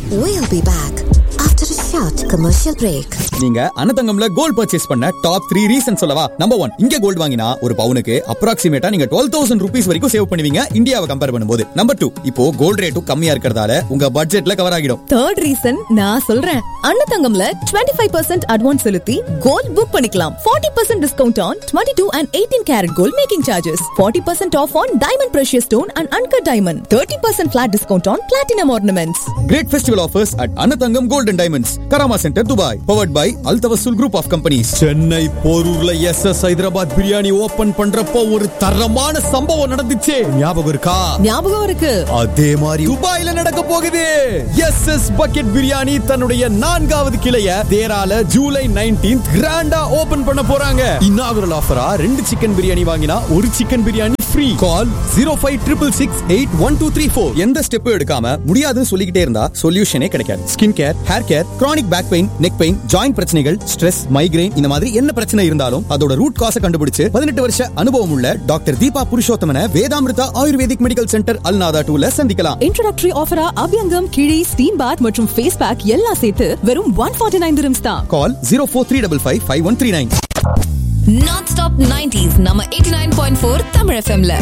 We'll be back after a short commercial break. நீங்க அனதங்கம்ல gold purchase பண்ண top 3 reason சொல்லவா? Number 1, இங்க gold வாங்கினா ஒரு பவுனுக்கு அப்ராக்சிமேட்டா நீங்க 12,000 ரூபீஸ் வரைக்கும் சேவ் பண்ணுவீங்க இந்தியாவை கம்பேர் பண்ணும்போது. நம்பர் 2, இப்போ கோல்ட் ரேட்டும் கம்மியா இருக்கிறதால உங்க பட்ஜெட்ல கவர் ஆகிடும். தேர்ட் ரீசன் நான் சொல்றேன். அன்னதங்கம்ல 25% அட்வான்ஸ் செலுத்தி கோல்ட் புக் பண்ணிக்கலாம். 40% discount on 22 and 18 karat gold making charges. 40% off on diamond precious stone and uncut diamond. 30% flat discount on platinum ornaments. Great festival offers at Annathangam Gold and Diamonds, Karama Center, Dubai. Powered by Altavassul Group of Companies. Chennai போரூர்ல SS Hyderabad biryani open பண்றப்போ ஒரு தரமான சம்பவம் நடந்துச்சே, ஞாபகம் இருக்கா? ஞாபகம் இருக்கு. அதே மாதிரி துபாயில நடக்க போகுது. SS பக்கெட் பிரியாணி தன்னுடைய 4வது கிளைய தேரால ஜூலை 19th கிராண்டா ஓபன் பண்ண போறாங்க. இன்னாகுரல் ஆஃபரா 2 சிக்கன் பிரியாணி வாங்கினா ஒரு சிக்கன் பிரியாணி ஃப்ரீ. கால் 0566681234. எந்த ஸ்டெப் எடுக்காம முடியாதுன்னு சொல்லிக்கிட்டே இருந்தா சொல்யூஷனே கிடைக்காது. Skin care, hair care, chronic back pain, neck pain, joint பிரச்சனைகள், ஸ்ட்ரெஸ், மைக்ரைன், இந்த மாதிரி என்ன பிரச்சனை இருந்தாலும் அதோட ரூட் காஸை கண்டுபிடிச்சு 18 வருஷ அனுபவம் உள்ள doctor Deepa புருஷோத்தமனை Vedamrutha ayurvedic medical centre Al Nahda 2ல சந்திக்கலாம். இன்ட்ரோடக்டரி ஆஃபரா அபியங்கம், கிழி, ஸ்டீம் பாத் மற்றும் ஃபேஸ் பேக் எல்லாம் சேர்த்து வெறும் 149 dirhams தான். கால் 0435555139. Non-stop 90s நம்ம 89.4 தமிழ் FMல